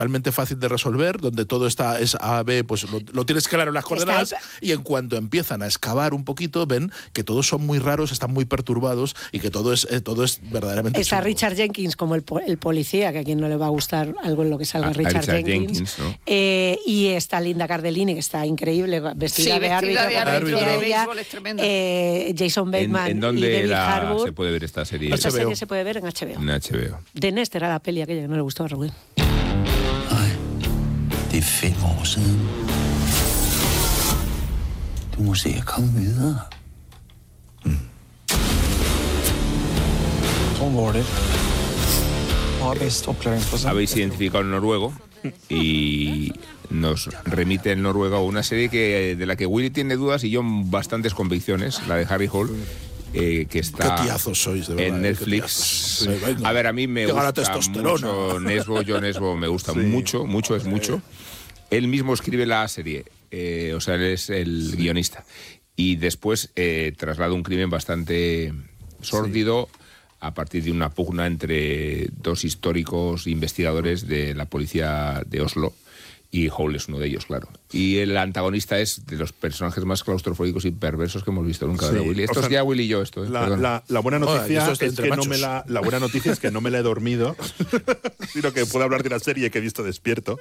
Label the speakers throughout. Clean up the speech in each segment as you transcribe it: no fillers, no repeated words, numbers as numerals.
Speaker 1: realmente fácil de resolver, donde todo es A, B, pues lo tienes claro en las coordenadas, y en cuanto empiezan a excavar un poquito, ven que todos son muy raros, están muy perturbados y que todo es verdaderamente
Speaker 2: Está
Speaker 1: chungo.
Speaker 2: Richard Jenkins como el policía, que a quien no le va a gustar algo en lo que salga Richard Jenkins, ¿no? Y está Linda Cardellini, que está increíble, vestida de árbitro.
Speaker 3: De béisbol, es tremenda.
Speaker 2: Jason Bateman
Speaker 4: ¿En
Speaker 2: y
Speaker 4: dónde
Speaker 2: David Harbour.
Speaker 4: se puede ver esta serie?
Speaker 2: Esta serie se puede ver en HBO.
Speaker 4: En HBO.
Speaker 2: The Nest era la peli aquella que no le gustó a Rubén.
Speaker 5: Det er 5 år siden. Du må se at komme videre.
Speaker 6: Tom Warder har best oppklaringsprosent.
Speaker 4: Habéis identificado el noruego y nos remite el noruego a una serie de la que Willy tiene dudas y yo bastantes convicciones, la de Harry Hole. Que está
Speaker 1: qué tiazos sois, de verdad,
Speaker 4: en Netflix. A ver, a mí me gusta mucho Nesbo, Jon Nesbo me gusta mucho, es mucho. Él mismo escribe la serie, o sea, él es el guionista. Y después traslada un crimen bastante sórdido a partir de una pugna entre dos históricos investigadores de la policía de Oslo. Y Hole es uno de ellos, claro. Y el antagonista es de los personajes más claustrofóbicos y perversos que hemos visto nunca de Willy. Esto es ya Willy y yo, esto.
Speaker 7: La buena noticia es que no me la he dormido, sino que puedo hablar de una serie que he visto despierto.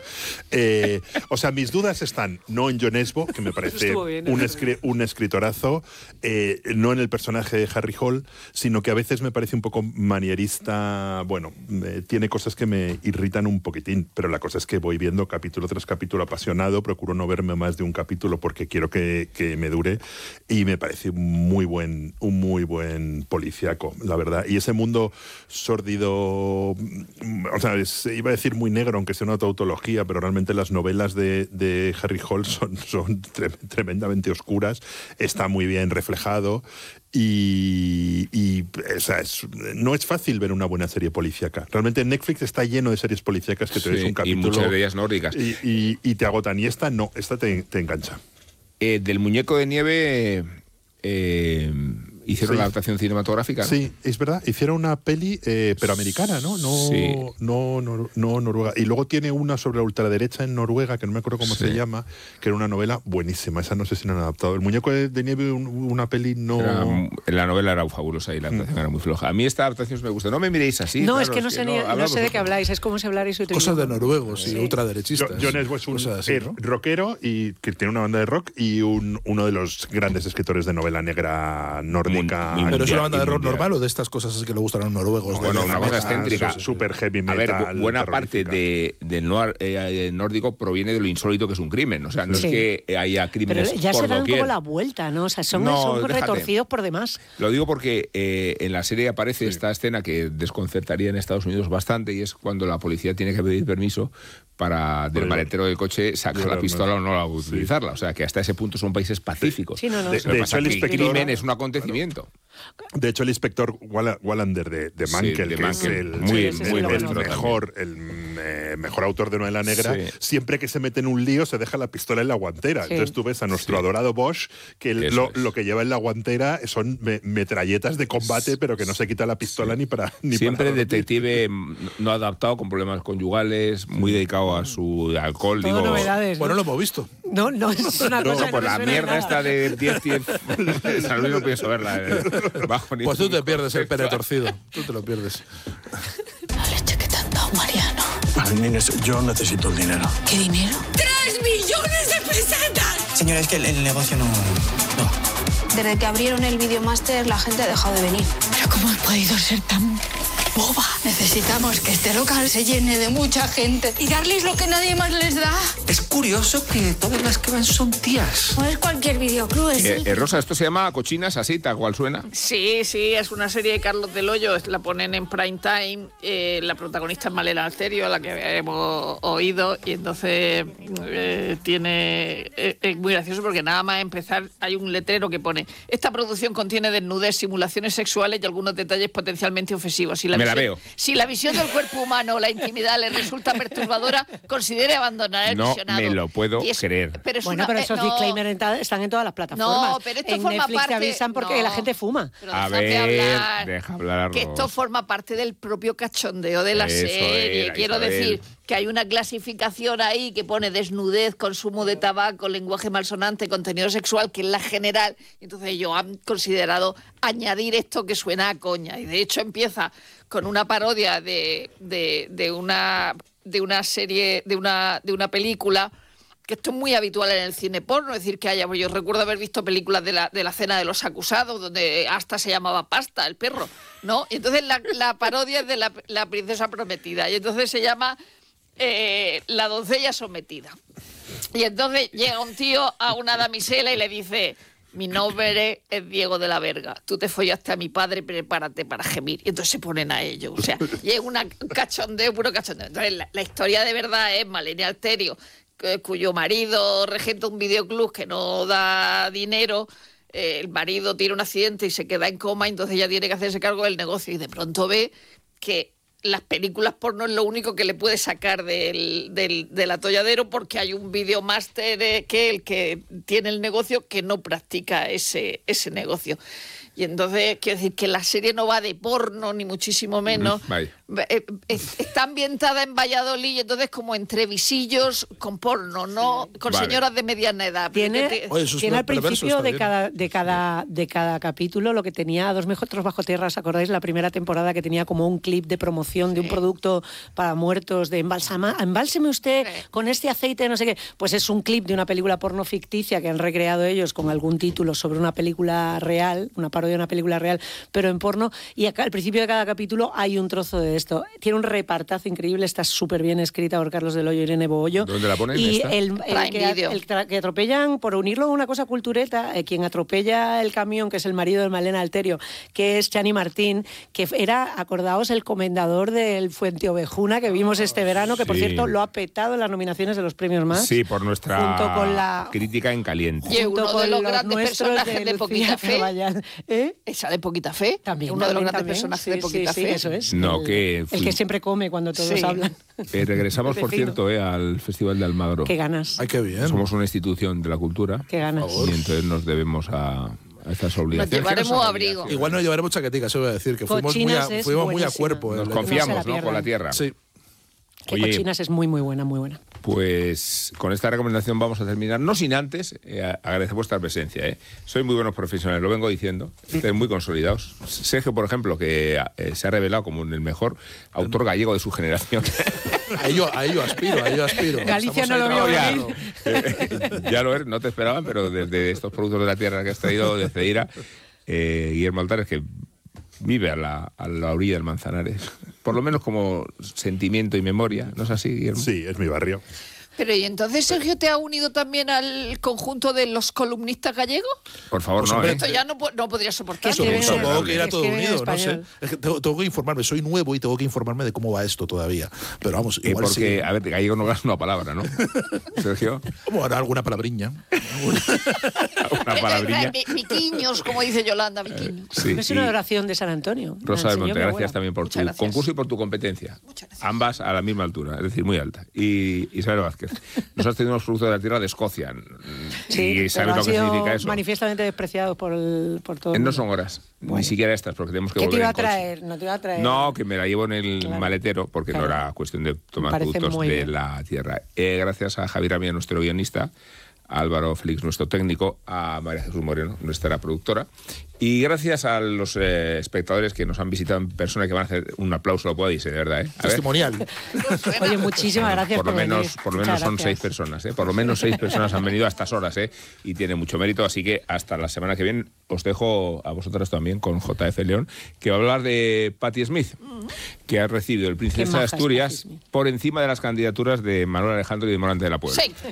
Speaker 7: O sea, mis dudas están no en Jon Nesbo, que me parece un escritorazo, no en el personaje de Harry Hole, sino que a veces me parece un poco manierista. Bueno, tiene cosas que me irritan un poquitín, pero la cosa es que voy viendo capítulo tras capítulo apasionado, procuro no verme más de un capítulo porque quiero que me dure, y me parece un muy buen policíaco, la verdad. Y ese mundo sórdido, o sea, iba a decir muy negro, aunque sea una tautología, pero realmente las novelas de Harry Hole son tremendamente oscuras, está muy bien reflejado. Y o sea, no es fácil ver una buena serie policíaca. Realmente Netflix está lleno de series policíacas que te ves un capítulo
Speaker 4: y muchas de ellas nórdicas
Speaker 7: y te agotan, y esta te engancha.
Speaker 4: Del Muñeco de Nieve hicieron la adaptación cinematográfica, ¿no?
Speaker 7: Sí, es verdad, hicieron una peli pero americana, ¿no? No noruega. Y luego tiene una sobre la ultraderecha en Noruega, que no me acuerdo cómo se llama, que era una novela buenísima. Esa no sé si la han adaptado. El Muñeco de Nieve, una peli
Speaker 4: la novela era fabulosa y la adaptación era muy floja. A mí esta adaptación me gusta. No me miréis así.
Speaker 2: No,
Speaker 4: claro,
Speaker 2: es que no sé de qué habláis. Es como si hablarais
Speaker 1: cosas de noruegos y ultraderechistas.
Speaker 7: Jon Nesbo es un rockero y que tiene una banda de rock y uno de los grandes escritores de novela negra nórdica.
Speaker 1: ¿Pero es una banda de rock normal o de estas cosas que le gustan a los noruegos?
Speaker 4: Bueno, una cosa excéntrica.
Speaker 7: Super heavy metal.
Speaker 4: A ver, buena parte del nórdico proviene de lo insólito que es un crimen. O sea, no es que haya crímenes
Speaker 2: pero ya
Speaker 4: por
Speaker 2: se dan
Speaker 4: doquier.
Speaker 2: como la vuelta, ¿no? O sea, son retorcidos por demás.
Speaker 4: Lo digo porque en la serie aparece esta escena que desconcertaría en Estados Unidos bastante, y es cuando la policía tiene que pedir permiso para del maletero del coche sacar la pistola o no la utilizarla. O sea, que hasta ese punto son países pacíficos.
Speaker 2: Sí, no.
Speaker 7: De hecho, el
Speaker 4: crimen es un acontecimiento.
Speaker 7: De hecho, el inspector Wallander de Mankel, que es el mejor autor de novela negra, siempre que se mete en un lío se deja la pistola en la guantera. Entonces tú ves a nuestro adorado Bosch que lo que lleva en la guantera son metralletas de combate, pero que no se quita la pistola ni para...
Speaker 4: Siempre detective no adaptado, con problemas conyugales, muy dedicado a su alcohol.
Speaker 2: Todo novedades.
Speaker 1: Bueno, lo hemos visto.
Speaker 2: No, es una cosa que
Speaker 4: por la mierda esta de 10 San no pienso verla.
Speaker 1: Pues tú te pierdes el pene torcido. Tú te lo pierdes.
Speaker 8: La leche que te han dado, Mariano.
Speaker 5: Yo necesito el dinero.
Speaker 8: ¿Qué dinero? ¡3 millones de pesetas!
Speaker 6: Señora, es que el negocio no.
Speaker 9: Desde que abrieron el Videomaster, la gente ha dejado de venir.
Speaker 8: ¿Pero cómo has podido ser tan boba? Necesitamos que este local se llene de mucha gente y darles lo que nadie más les da.
Speaker 5: Es curioso que todas las que van son tías.
Speaker 9: No es cualquier videoclub, es
Speaker 4: Rosa, ¿esto se llama Cochinas así, tal cual suena?
Speaker 3: Sí, es una serie de Carlos del Hoyo, la ponen en prime time, la protagonista es Malena Alterio, a la que hemos oído, y entonces es muy gracioso porque nada más empezar hay un letrero que pone: esta producción contiene desnudez, simulaciones sexuales y algunos detalles potencialmente ofensivos. Si la visión del cuerpo humano o la intimidad le resulta perturbadora, considere abandonar el visionado.
Speaker 4: No me lo puedo creer.
Speaker 2: Pero esos disclaimers están en todas las plataformas.
Speaker 3: No, pero esto
Speaker 2: en
Speaker 3: forma
Speaker 2: Netflix
Speaker 3: parte...
Speaker 2: te avisan porque la gente fuma.
Speaker 3: Pero
Speaker 4: deja hablar.
Speaker 3: Que esto forma parte del propio cachondeo de la serie. Quiero decir que hay una clasificación ahí que pone desnudez, consumo de tabaco, lenguaje malsonante, contenido sexual, que es la general. Entonces ellos han considerado añadir esto que suena a coña. Y de hecho empieza con una parodia de una serie, de una película, que esto es muy habitual en el cine porno, es decir, que yo recuerdo haber visto películas de la cena de los acusados, donde hasta se llamaba Pasta, el perro, ¿no? Y entonces la parodia es de la princesa prometida, y entonces se llama La doncella sometida. Y entonces llega un tío a una damisela y le dice: mi nombre es Diego de la Verga, tú te follaste a mi padre, prepárate para gemir. Y entonces se ponen a ello, o sea, y es un cachondeo, puro cachondeo. Entonces la historia de verdad es Malenia Alterio, cuyo marido regenta un videoclub que no da dinero. El marido tiene un accidente y se queda en coma, entonces ella tiene que hacerse cargo del negocio, y de pronto ve que las películas porno es lo único que le puede sacar del atolladero, porque hay un videomaster que el que tiene el negocio que no practica ese negocio. Y entonces, quiero decir que la serie no va de porno, ni muchísimo menos. Está ambientada en Valladolid, y entonces como entre visillos con porno, ¿no? Con señoras de mediana edad.
Speaker 2: Tiene al principio de cada capítulo lo que tenía 2 metros bajo tierra. ¿Os acordáis? La primera temporada, que tenía como un clip de promoción de un producto para muertos, de embálseme usted con este aceite, no sé qué. Pues es un clip de una película porno ficticia que han recreado ellos con algún título sobre una película real, una parodia de una película real, pero en porno. Y acá al principio de cada capítulo hay un trozo de esto. Tiene un repartazo increíble, está súper bien escrita por Carlos del Hoyo y Irene Bohollo.
Speaker 4: ¿Dónde la ponen?
Speaker 2: Y el que atropellan, por unirlo a una cosa cultureta, quien atropella el camión, que es el marido de Malena Alterio, que es Chani Martín, que era, acordaos, el comendador del Fuenteovejuna que vimos este verano, que por cierto lo ha petado en las nominaciones de los premios más.
Speaker 4: Sí, por nuestra crítica en caliente.
Speaker 3: Y uno de los grandes personajes de Poquita Fe. Esa de Poquita Fe.
Speaker 2: También.
Speaker 3: Uno de los grandes personajes de Poquita Fe.
Speaker 2: Eso es.
Speaker 4: No,
Speaker 2: el que siempre come cuando todos hablan.
Speaker 4: Regresamos, por cierto, al Festival de Almagro.
Speaker 2: Qué ganas.
Speaker 1: Ay, qué bien.
Speaker 4: Somos una institución de la cultura.
Speaker 2: Qué ganas.
Speaker 4: Y entonces nos debemos a estas obligaciones.
Speaker 3: Nos llevaremos abrigo.
Speaker 1: Igual nos llevaremos chaquetica, eso voy a decir, que fuimos muy a cuerpo.
Speaker 4: Nos confiamos, ¿no? Con la tierra.
Speaker 1: Sí.
Speaker 2: Cochinas es muy, muy buena, muy buena.
Speaker 4: Pues con esta recomendación vamos a terminar, no sin antes agradecer vuestra presencia. Sois muy buenos profesionales, lo vengo diciendo, estáis muy consolidados. Sergio, por ejemplo, que se ha revelado como el mejor autor gallego de su generación.
Speaker 1: A ello aspiro.
Speaker 2: Galicia no lo veo venir.
Speaker 4: Ya lo eres, no te esperaban, pero desde estos productos de la tierra que has traído de Ceira, Guillermo Altares, que vive a la orilla del Manzanares, por lo menos como sentimiento y memoria, ¿no es así, Guillermo?
Speaker 7: Sí, es mi barrio.
Speaker 3: Pero ¿y entonces, Sergio, te ha unido también al conjunto de los columnistas gallegos?
Speaker 4: Por favor,
Speaker 3: pues no. Esto ya no podría soportar.
Speaker 1: Supongo que irá todo unido, no sé. Es que tengo que informarme, soy nuevo y tengo que informarme de cómo va esto todavía. Pero vamos, igual
Speaker 4: porque,
Speaker 1: sí.
Speaker 4: A ver, gallego no es una palabra, ¿no? Sergio.
Speaker 1: Como ahora alguna palabriña.
Speaker 4: Una palabriña.
Speaker 3: Viquiños, como dice Yolanda, viquiños.
Speaker 2: Sí, es una oración de San Antonio.
Speaker 4: Rosa del Monte, gracias también por tu concurso y por tu competencia. Ambas a la misma altura, es decir, muy alta. Y Isabel Vázquez. Nos has tenido unos productos de la tierra de Escocia.
Speaker 2: Sí,
Speaker 4: y sabes lo que significa eso.
Speaker 2: Manifiestamente despreciados por todo.
Speaker 4: No son horas, ni siquiera estas, porque tenemos que
Speaker 2: volver.
Speaker 4: ¿Qué
Speaker 2: te iba a traer? No te iba a traer.
Speaker 4: No, que me la llevo en el maletero, porque no era cuestión de tomar productos de la tierra. Gracias a Javier Amía, nuestro guionista, a Álvaro Félix, nuestro técnico, a María Jesús Moreno, nuestra productora, y gracias a los espectadores que nos han visitado en persona, que van a hacer un aplauso, lo podéis, de verdad.
Speaker 1: Testimonial.
Speaker 2: Oye, muchísimas gracias
Speaker 4: por lo menos son 6 personas, por lo menos 6 personas han venido a estas horas, y tiene mucho mérito, así que hasta la semana que viene os dejo a vosotras también con JF León, que va a hablar de Patti Smith, que ha recibido el Princesa de Asturias por encima de las candidaturas de Manuel Alejandro y de Morante de la Puebla.
Speaker 3: Sí.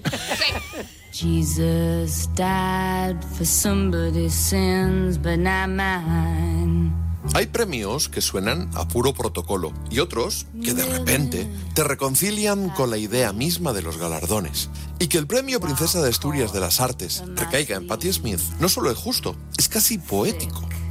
Speaker 10: Jesus died for somebody's sins, but not mine.
Speaker 11: Hay premios que suenan a puro protocolo y otros que de repente te reconcilian con la idea misma de los galardones. Y que el premio Princesa de Asturias de las Artes recaiga en Patti Smith no solo es justo, es casi poético.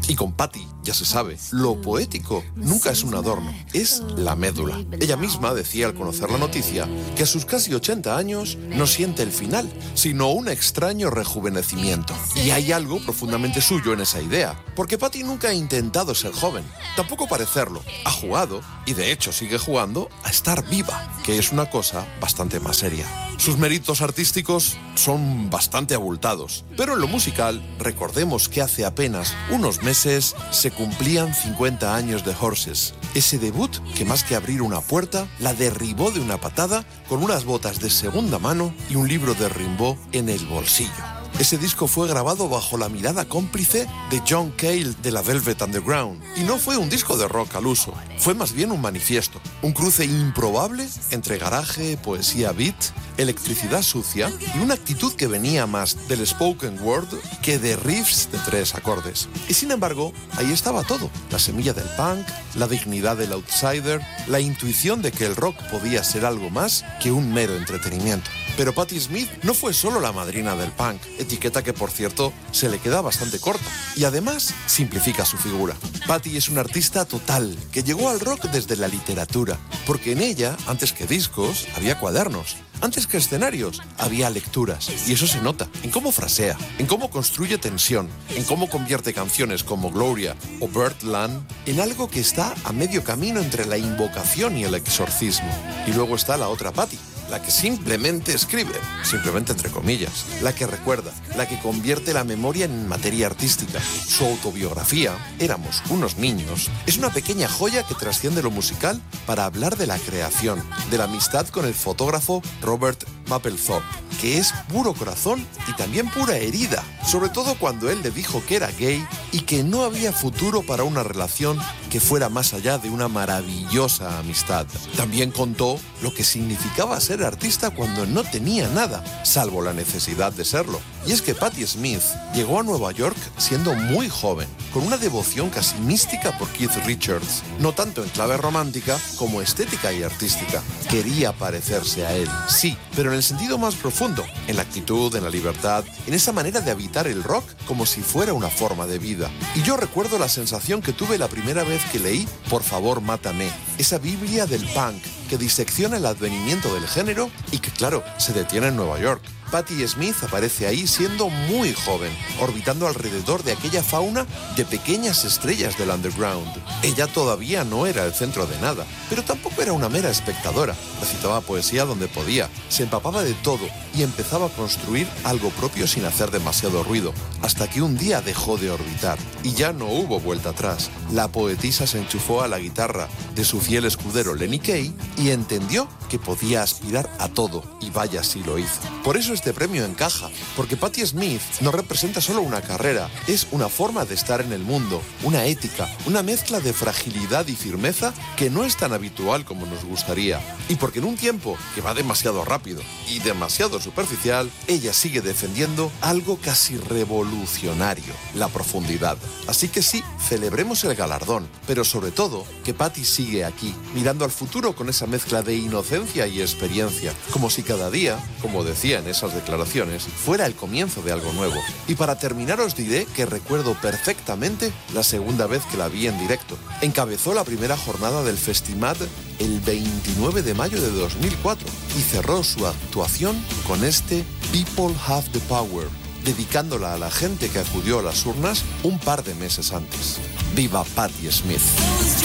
Speaker 11: Y con Patti, ya se sabe, lo poético nunca es un adorno, es la médula. Ella misma decía al conocer la noticia que a sus casi 80 años no siente el final, sino un extraño rejuvenecimiento. Y hay algo profundamente suyo en esa idea, porque Patti nunca ha intentado ser joven, tampoco parecerlo. Ha jugado, y de hecho sigue jugando, a estar viva, que es una cosa bastante más seria. Sus méritos artísticos son bastante abultados, pero en lo musical, recordemos que hace apenas unos meses se cumplían 50 años de Horses. Ese debut que más que abrir una puerta, la derribó de una patada con unas botas de segunda mano y un libro de Rimbaud en el bolsillo. Ese disco fue grabado bajo la mirada cómplice de John Cale de la Velvet Underground. Y no fue un disco de rock al uso, fue más bien un manifiesto. Un cruce improbable entre garaje, poesía beat, electricidad sucia y una actitud que venía más del spoken word que de riffs de 3 acordes. Y sin embargo, ahí estaba todo. La semilla del punk, la dignidad del outsider, la intuición de que el rock podía ser algo más que un mero entretenimiento. Pero Patti Smith no fue solo la madrina del punk, etiqueta que por cierto se le queda bastante corta, y además simplifica su figura. Patti es una artista total, que llegó al rock desde la literatura, porque en ella, antes que discos, había cuadernos. Antes que escenarios, había lecturas. Y eso se nota en cómo frasea, en cómo construye tensión, en cómo convierte canciones como Gloria o Birdland en algo que está a medio camino entre la invocación y el exorcismo. Y luego está la otra Patti, la que simplemente escribe, simplemente entre comillas, la que recuerda, la que convierte la memoria en materia artística. Su autobiografía, Éramos unos niños, es una pequeña joya que trasciende lo musical para hablar de la creación, de la amistad con el fotógrafo Robert Mapplethorpe, que es puro corazón y también pura herida, sobre todo cuando él le dijo que era gay y que no había futuro para una relación que fuera más allá de una maravillosa amistad. También contó lo que significaba ser artista cuando no tenía nada, salvo la necesidad de serlo. Y es que Patti Smith llegó a Nueva York siendo muy joven, con una devoción casi mística por Keith Richards, no tanto en clave romántica como estética y artística. Quería parecerse a él, sí, pero en el sentido más profundo, en la actitud, en la libertad, en esa manera de habitar el rock como si fuera una forma de vida. Y yo recuerdo la sensación que tuve la primera vez que leí Por favor, mátame, esa Biblia del punk que disecciona el advenimiento del género y que, claro, se detiene en Nueva York. Patti Smith aparece ahí siendo muy joven, orbitando alrededor de aquella fauna de pequeñas estrellas del underground. Ella todavía no era el centro de nada, pero tampoco era una mera espectadora. Recitaba poesía donde podía, se empapaba de todo y empezaba a construir algo propio sin hacer demasiado ruido, hasta que un día dejó de orbitar y ya no hubo vuelta atrás. La poetisa se enchufó a la guitarra de su fiel escudero Lenny Kaye y entendió que podía aspirar a todo, y vaya si lo hizo. Por eso este premio encaja, porque Patti Smith no representa solo una carrera, es una forma de estar en el mundo, una ética, una mezcla de fragilidad y firmeza que no es tan habitual como nos gustaría. Y porque en un tiempo que va demasiado rápido y demasiado superficial, ella sigue defendiendo algo casi revolucionario, la profundidad. Así que sí, celebremos el galardón, pero sobre todo que Patti sigue aquí, mirando al futuro con esa mezcla de inocencia y experiencia, como si cada día, como decía en esas declaraciones, fuera el comienzo de algo nuevo. Y para terminar os diré que recuerdo perfectamente la segunda vez que la vi en directo. Encabezó la primera jornada del Festimad el 29 de mayo de 2004 y cerró su actuación con este People Have the Power, dedicándola a la gente que acudió a las urnas un par de meses antes. ¡Viva Patti Smith!